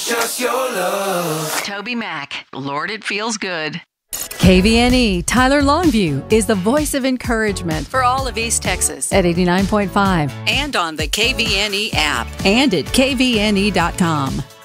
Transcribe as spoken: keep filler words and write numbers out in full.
just your love. Toby Mac, Lord, it feels good. K V N E Tyler Longview is the voice of encouragement for all of East Texas at eighty-nine point five And on the K V N E app. and at K V N E dot com.